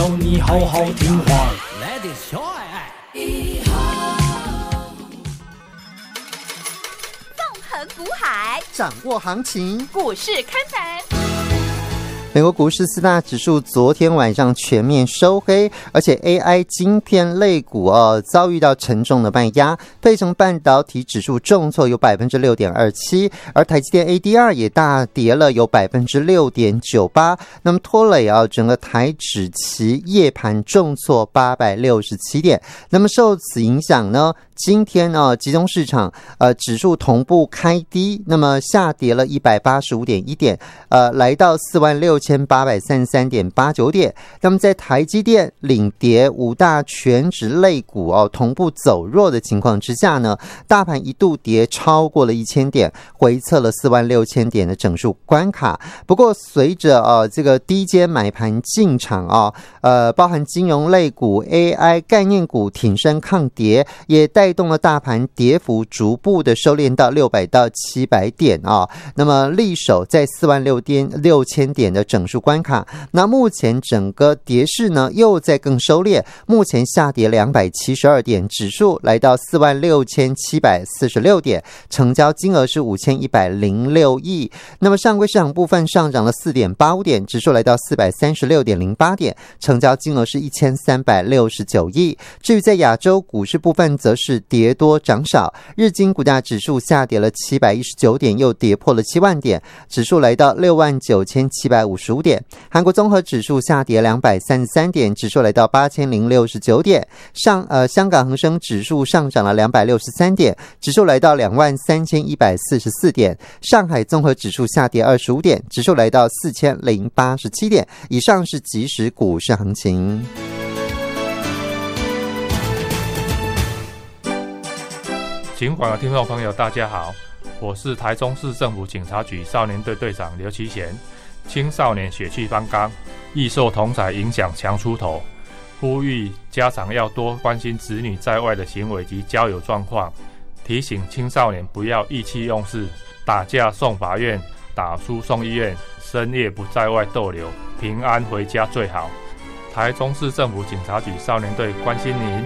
你好好听话。 Let it show。 纵横股海， 掌握行情， 股市看盘。 美国股市四大指数昨天晚上全面收黑，而且 AI 晶片类股遭遇到沉重的卖压，费城半导体指数重挫有 6.27%， 而台积电 ADR 也大跌了有 6.98%， 那么拖累整个台指期夜盘重挫867点。那么受此影响呢，今天集中市场指数同步开低，那么下跌了 185.1 点，来到46,833.89 点。那么在台积电领跌五大全指类股同步走弱的情况之下呢，大盘一度跌超过了1000点，回测了46000点的整数关卡。不过随着这个低阶买盘进场包含金融类股、AI 概念股挺身抗跌，也带动了大盘跌幅逐步的收敛到600到700点那么力守在46000点的整数关卡。那目前整个跌势呢又在更收敛，目前下跌272点，指数来到46746点，成交金额是5106亿。那么上柜市场部分上涨了 4.85 点，指数来到436.08点，成交金额是1369亿。至于在亚洲股市部分则是跌多涨少，日经股价指数下跌了719点，又跌破了7万点，指数来到69755点。韩国综合指数下跌233点，指数来到8069点。香港恒生指数上涨了263点，指数来到23144点。上海综合指数下跌25点，指数来到4087点。以上是即时股市行情。 警广的听众朋友大家好，我是台中市政府警察局少年队队长刘其贤。青少年血气方刚，易受同侪影响强出头，呼吁家长要多关心子女在外的行为及交友状况，提醒青少年不要意气用事，打架送法院，打输送医院，深夜不在外逗留，平安回家最好。台中市政府警察局少年队关心您。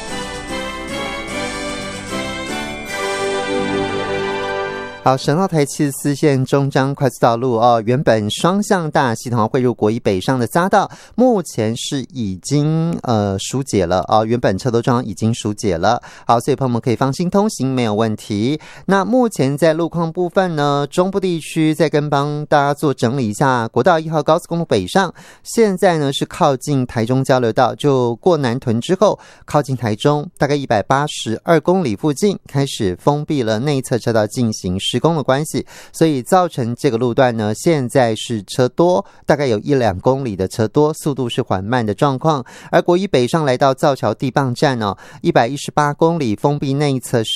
好，省道台74线中彰快速道路原本双向大系统汇入国一北上的匝道，目前是已经疏解了原本车头桩已经疏解了。好，所以朋友们可以放心通行，没有问题。那目前在路况部分呢，中部地区再帮大家做整理一下，国道1号高速公路北上，现在呢是靠近台中交流道，就过南屯之后，靠近台中大概182公里附近开始封闭了内侧车道进行施工的关系，所以造成这个路段呢现在是车多，大概有1-2公里的车多，速度是缓慢的状况。而国一北上来到造桥地磅站118公里封闭内侧